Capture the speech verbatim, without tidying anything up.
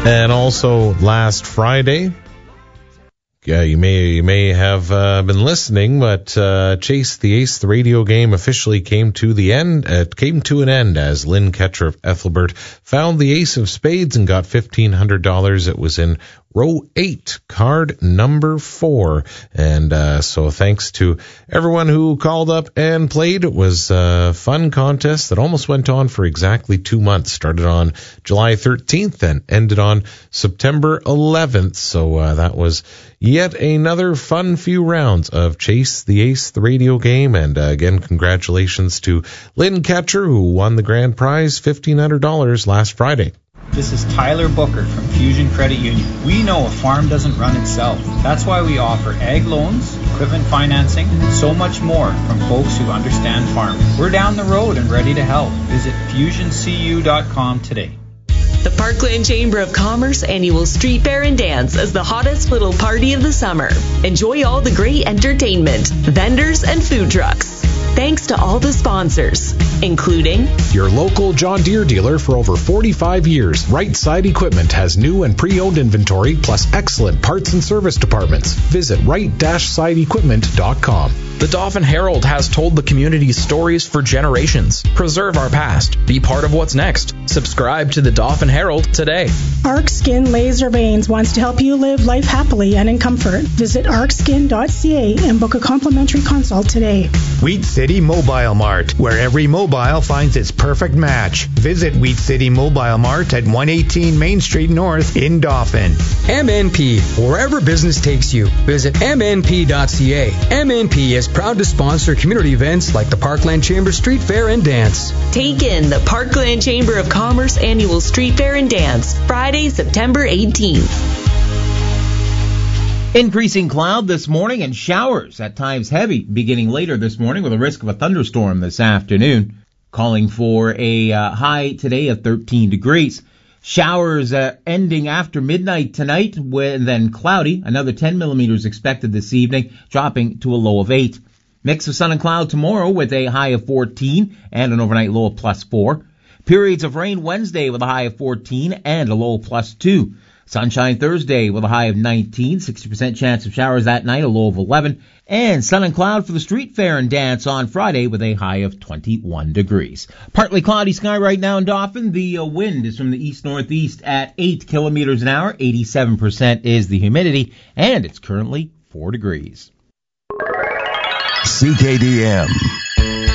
And also last Friday, yeah, you may you may have uh, been listening, but uh, Chase the Ace, the radio game, officially came to the end. Uh, came to an end as Lynn Ketcher of Ethelbert found the Ace of Spades and got fifteen hundred dollars. It was in row eight, card number four. And uh, so thanks to everyone who called up and played. It was a fun contest that almost went on for exactly two months. Started on July thirteenth and ended on September eleventh. So uh, that was yet another fun few rounds of Chase the Ace, the radio game. And uh, again, congratulations to Lynn Ketcher, who won the grand prize, fifteen hundred dollars last Friday. This is Tyler Booker from Fusion Credit Union. We know a farm doesn't run itself. That's why we offer ag loans, equipment financing, and so much more from folks who understand farming. We're down the road and ready to help. Visit fusion c u dot com today. The Parkland Chamber of Commerce annual Street Fair and Dance is the hottest little party of the summer. Enjoy all the great entertainment, vendors, and food trucks. Thanks to all the sponsors, including your local John Deere dealer for over forty-five years. Right Side Equipment has new and pre-owned inventory plus excellent parts and service departments. Visit right side equipment dot com. The Dauphin Herald has told the community's stories for generations. Preserve our past. Be part of what's next. Subscribe to the Dauphin Herald today. Arc Skin Laser Veins wants to help you live life happily and in comfort. Visit arc skin dot c a and book a complimentary consult today. Wheat City Mobile Mart, where every mobile finds its perfect match. Visit Wheat City Mobile Mart at one eighteen Main Street North in Dauphin. M N P, wherever business takes you. Visit m n p dot c a. M N P is proud to sponsor community events like the Parkland Chamber Street Fair and Dance. Take in the Parkland Chamber of Commerce annual Street Fair and Dance, Friday, September eighteenth. Increasing cloud this morning and showers, at times heavy, beginning later this morning with a risk of a thunderstorm this afternoon. Calling for a uh, high today of thirteen degrees. Showers uh, ending after midnight tonight, and then cloudy. Another ten millimeters expected this evening, dropping to a low of eight. Mix of sun and cloud tomorrow with a high of fourteen and an overnight low of plus four. Periods of rain Wednesday with a high of fourteen and a low of plus two. Sunshine Thursday with a high of nineteen, sixty percent chance of showers that night, a low of eleven. And sun and cloud for the Street Fair and Dance on Friday with a high of twenty-one degrees. Partly cloudy sky right now in Dauphin. The uh, wind is from the east-northeast at eight kilometers an hour. eighty-seven percent is the humidity, and it's currently four degrees. C K D M.